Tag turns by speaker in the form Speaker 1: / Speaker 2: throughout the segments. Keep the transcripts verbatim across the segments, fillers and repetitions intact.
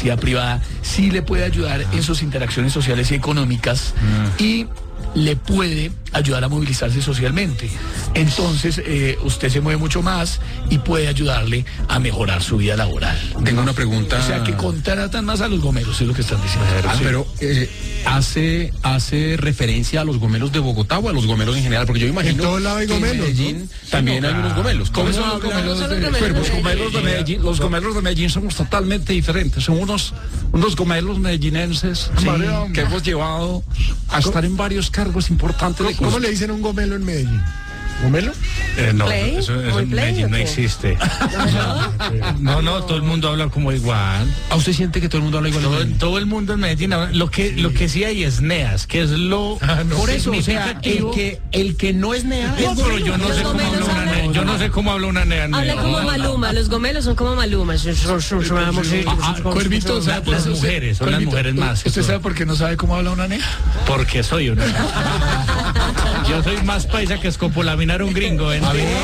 Speaker 1: universidad privada, sí le puede ayudar en sus interacciones sociales y económicas mm. y le puede ayudar a movilizarse socialmente. Entonces, eh, usted se mueve mucho más y puede ayudarle a mejorar su vida laboral.
Speaker 2: Tengo una pregunta.
Speaker 1: O sea, que contratan más a los gomelos, es lo que están diciendo.
Speaker 2: Ah, sí. Pero eh, hace hace referencia a los gomelos de Bogotá o a los gomelos en general, porque yo imagino
Speaker 3: en todo lado hay gomelos,
Speaker 2: en Medellín, ¿no? También no, hay unos gomelos.
Speaker 1: ¿Cómo son los gomelos de Medellín?
Speaker 4: Los gomelos de Medellín, los gomelos de Medellín somos totalmente diferentes. Son unos, unos gomelos medellinenses sí. que hemos llevado a estar en varios cargos importantes.
Speaker 3: ¿Cómo, ¿Cómo le dicen a un gomelo en Medellín? ¿Gomelo?
Speaker 5: Eh, no, play? eso, eso en Medellín no existe. No, no, todo el mundo habla como igual.
Speaker 2: ¿A usted siente que todo el mundo habla igual?
Speaker 5: Todo, todo el mundo en Medellín habla, lo que, sí. lo que sí hay es neas, que es lo
Speaker 2: ah, no, por eso, o sea, el que, el que no es nea.
Speaker 5: No, pero yo no sé cómo habla una nea. Yo no sé cómo habla una nea.
Speaker 6: Habla como Maluma, los gomelos son como Maluma.
Speaker 1: Cuervito, o sea,
Speaker 5: las mujeres, son las mujeres más.
Speaker 1: ¿Usted sabe por qué no sabe cómo habla una nea?
Speaker 5: Porque soy una nea. Yo soy más paisa que escopolaminar un gringo, ¿eh?
Speaker 2: A ver,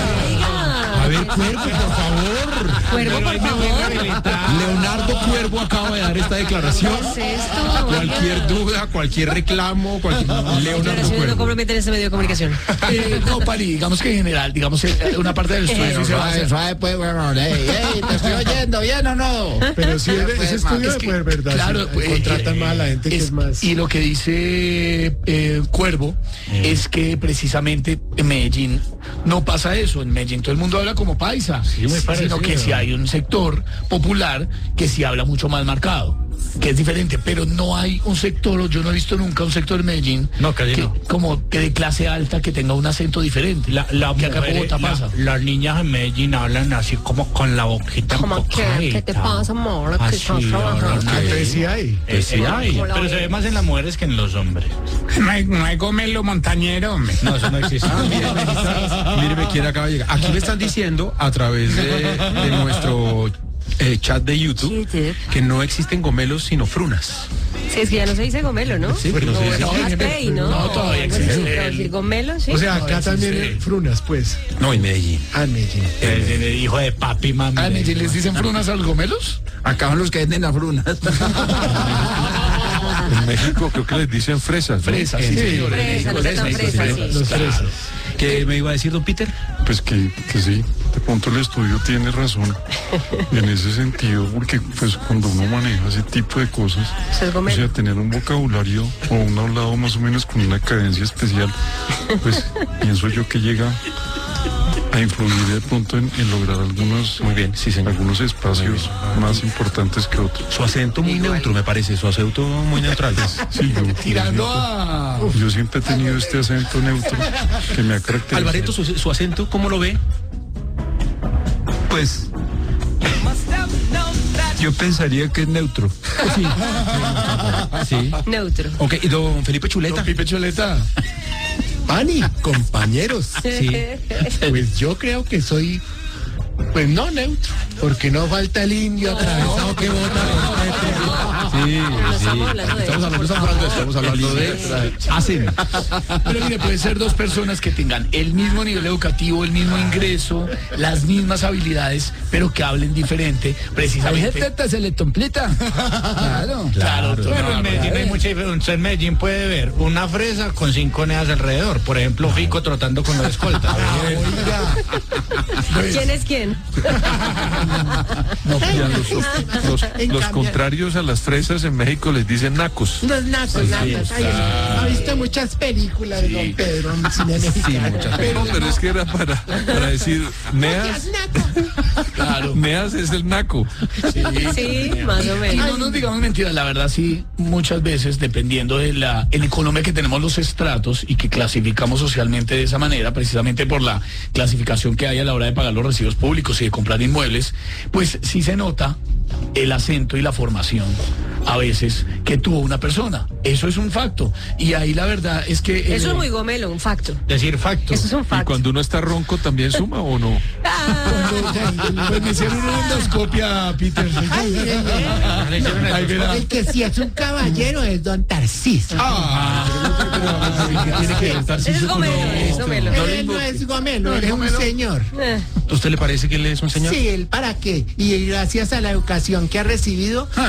Speaker 2: a ver, Cuervo, por favor.
Speaker 6: Cuervo, por favor.
Speaker 2: Leonardo Cuervo acaba de dar esta declaración.
Speaker 6: ¿Qué es esto?
Speaker 2: Cualquier duda, cualquier reclamo, cualquier... Leonardo Cuervo.
Speaker 6: No comprometen ese medio de comunicación.
Speaker 1: Eh, no, Pari, digamos que en general, digamos, una parte del estudio se va a hacer.
Speaker 7: Suave, pues, bueno, hey, hey, te estoy oyendo, ¿bien o no?
Speaker 3: Pero sí, ese estudio de poder, ¿verdad?
Speaker 1: Claro,
Speaker 3: sí, contratan
Speaker 1: eh,
Speaker 3: más a la gente que
Speaker 1: es,
Speaker 3: es más...
Speaker 1: Y lo que dice eh, Cuervo eh. es que precisamente en Medellín no pasa eso. En Medellín todo el mundo habla como paisa,
Speaker 5: sí, muy parecido,
Speaker 1: sino que si sí hay un sector popular que sí habla mucho más marcado, que es diferente, pero no hay un sector, yo no he visto nunca un sector de Medellín
Speaker 5: no, que,
Speaker 1: no. como que de clase alta que tenga un acento diferente.
Speaker 5: La, la
Speaker 1: que acá en Bogotá
Speaker 5: la,
Speaker 1: pasa.
Speaker 5: Las niñas en Medellín hablan así como con la boquita
Speaker 6: como que, ¿qué te pasa, amor?
Speaker 5: ¿Qué estás trabajando?
Speaker 3: Sí hay.
Speaker 5: Eh, sí hay. Pero se ve más en las mujeres que en los hombres.
Speaker 4: No hay, no hay gomelo montañero, hombre.
Speaker 5: No, eso no existe.
Speaker 2: Ah, míreme, míreme quién acaba de llegar. Aquí me están diciendo a través de, de nuestro eh, chat de YouTube sí, que no existen gomelos sino frunas.
Speaker 6: Sí, es que ya no se dice gomelo, ¿no?
Speaker 2: Sí, pero no, no se dice.
Speaker 6: No, no, pay, ¿no?
Speaker 1: No, todavía existe.
Speaker 6: El... decir gomelo, sí.
Speaker 3: O sea, acá
Speaker 1: no,
Speaker 3: también
Speaker 1: existe.
Speaker 3: Frunas, pues.
Speaker 2: No, en Medellín.
Speaker 3: Ah, en Medellín.
Speaker 5: Eh, el hijo de papi, mami.
Speaker 1: ¿Ah, en Medellín les dicen frunas a los gomelos?
Speaker 7: Acá son los que venden las frunas.
Speaker 8: En México creo que les dicen fresas, ¿no?
Speaker 1: Fresas, sí, señores.
Speaker 6: Fresas, fresas, fresas, sí.
Speaker 3: Los fresas.
Speaker 2: ¿Qué me iba a decir, don Peter?
Speaker 8: Pues que, que sí, de pronto el estudio tiene razón en ese sentido, porque pues cuando uno maneja ese tipo de cosas, o sea, tener un vocabulario o un hablado más o menos con una cadencia especial, pues pienso yo que llega a influir de pronto en, en lograr algunos,
Speaker 2: muy bien, sí, señor.
Speaker 8: algunos espacios más importantes que otros.
Speaker 2: Su acento muy neutro, me parece, su acento muy neutral.
Speaker 8: Sí, yo,
Speaker 1: tirando
Speaker 8: yo
Speaker 1: a...
Speaker 8: yo siempre he tenido este acento neutro que me ha caracterizado.
Speaker 2: Alvareto, su, su acento, ¿cómo lo ve?
Speaker 9: Pues yo pensaría que es neutro.
Speaker 2: Sí. Sí.
Speaker 6: Neutro.
Speaker 2: Ok, y don Felipe Chuleta.
Speaker 1: Don Pipe Chuleta.
Speaker 3: Pani, compañeros.
Speaker 2: Sí.
Speaker 3: Pues yo creo que soy, pues no neutro, porque no falta el indio atravesado que vota.
Speaker 2: Sí,
Speaker 6: no
Speaker 2: sí.
Speaker 6: estamos hablando de
Speaker 2: Estamos
Speaker 6: eso,
Speaker 2: hablando, estamos hablando de, estamos hablando de hacen.
Speaker 1: Pero mire, puede ser dos personas que tengan el mismo nivel educativo, el mismo ingreso, las mismas habilidades, pero que hablen diferente, precisamente.
Speaker 7: Hay gente se le tomplita. Claro.
Speaker 1: Claro,
Speaker 5: Pero
Speaker 1: claro,
Speaker 5: en Medellín hay mucha diferencia. Usted en Medellín puede ver una fresa con cinco neas alrededor. Por ejemplo, Fico trotando con la escolta.
Speaker 6: ¿Quién es quién?
Speaker 8: No, ya los, los, los contrarios a las fresas en México les dicen nacos.
Speaker 7: Los nacos, nacos. Ay, ha visto muchas películas de
Speaker 8: Sí.
Speaker 7: don Pedro. en cine mexicano.
Speaker 8: Pero, pero es que era para, para decir neas.
Speaker 1: Claro.
Speaker 8: Neas es el naco.
Speaker 1: Sí,
Speaker 6: Sí, más o
Speaker 1: Y
Speaker 6: menos.
Speaker 1: no nos digamos mentiras, la verdad sí, muchas veces, dependiendo de la en economía que tenemos los estratos y que clasificamos socialmente de esa manera, precisamente por la clasificación que hay a la hora de pagar los recibos públicos y de comprar inmuebles, pues sí se nota el acento y la formación a veces que tuvo una persona. Eso es un facto. Y ahí la verdad es que...
Speaker 6: Eso
Speaker 1: eh,
Speaker 6: es muy gomelo, un facto.
Speaker 5: Decir facto.
Speaker 6: Eso es un
Speaker 8: ¿Y
Speaker 6: facto.
Speaker 8: cuando uno está ronco también suma o no?
Speaker 1: Pues me hicieron una endoscopia, Peter.
Speaker 7: Ay, mire, mire.
Speaker 1: Ahí verá.
Speaker 7: El que sí es un caballero es don Tarcisio.
Speaker 1: Ah, tiene que estar
Speaker 6: Eso es gomelo, es gomelo.
Speaker 7: Él no es gomelo, él es un señor.
Speaker 6: Eh.
Speaker 2: ¿Usted le parece que él es un señor?
Speaker 7: Sí, él para qué. Y gracias a la educación que ha recibido,